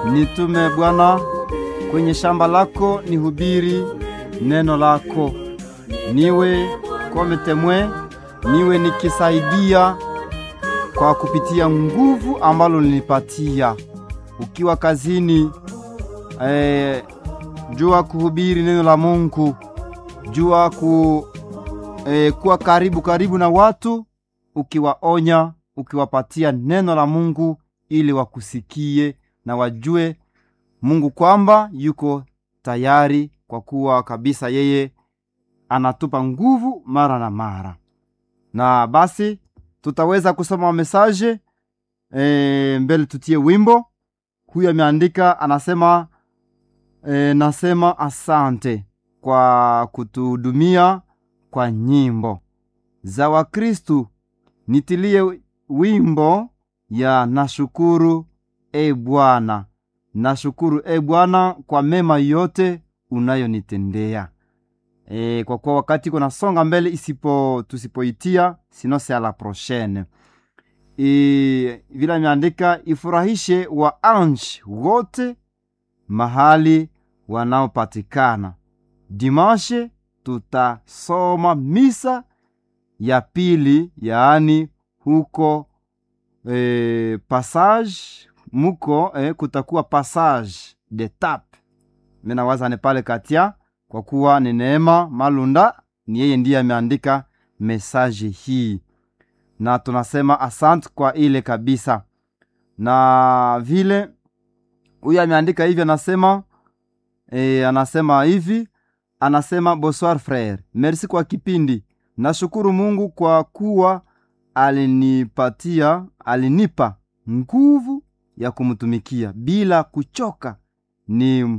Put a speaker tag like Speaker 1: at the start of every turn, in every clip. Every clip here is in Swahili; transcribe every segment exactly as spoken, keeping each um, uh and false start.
Speaker 1: nitume Bwana kwenye shamba lako, nihubiri neno lako. Niwe kometemwe, niwe nikisaidia kwa kupitia nguvu ambalo nilipatia. Ukiwa kazini, eh, jua kuhubiri neno la Mungu, jua ku eh, kuwa karibu karibu na watu, ukiwaonya, ukiwapatia neno la Mungu ili wakusikie na wajue Mungu kwamba yuko tayari, kwa kuwa kabisa yeye anatupa nguvu mara na mara. Na basi tutaweza kusoma message e, mbele tutie wimbo. Huyu ameandika, anasema e, nasema asante kwa kutuhudumia kwa nyimbo za Wakristo. Nitilie wimbo ya nashukuru e Bwana. Nashukuru e Bwana kwa mema yote unayonitendea. E, kwa kuwa wakati kuna songa mbele, isipo tusipoitia sinose a la prochaine. E, vila miandika, ifurahishe wa ange wote mahali wanaopatikana. Dimanche tutasoma misa ya pili, yaani huko e, passage muko e, kutakuwa passage de tape. Mena waza ne pale katia, kwa kuwa ni Neema Malunda, ni yeye ndiye ameandika message hii. Na tunasema asante kwa ile kabisa. Na vile huyu ameandika hivi, anasema e, anasema hivi, anasema bonsoir frère, merci kwa kipindi. Nashukuru Mungu kwa kuwa alinipatia, alinipa nguvu ya kumtumikia bila kuchoka. Ni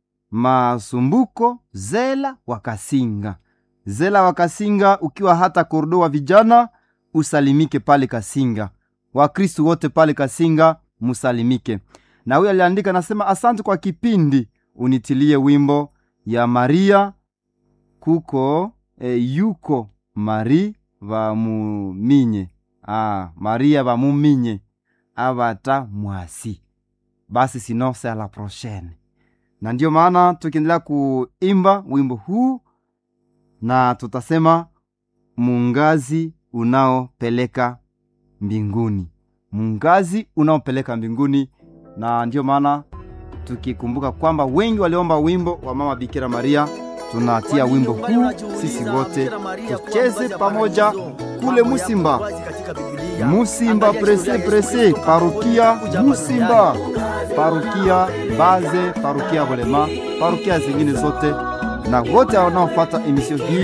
Speaker 1: Masumbuko Zela Wakasinga. Zela Wakasinga, ukiwa hata kordo wa vijana, usalimike pale Kasinga. Wakristo wote pale Kasinga musalimike. Na huyu aliandika, nasema asante kwa kipindi, unitilie wimbo ya Maria kuko e, yuko Mari va muminye. Ah, Maria va muminye avata mwasi. Basi sinose a la prochaine. Na ndio maana tukiendelea kuimba wimbo huu, na tutasema mungazi unaopeleka mbinguni. Mungazi unaopeleka mbinguni. Na ndio maana tukikumbuka kwamba wengi waliomba wimbo wa Mama Bikira Maria, tunatia wimbo huu sisi wote tucheze pamoja kule Musimba. Musimba prese prese, parukia Musimba, parukia Baze, parukia Bolema, parukia zingine zote, na wote wanaofuata emission hii.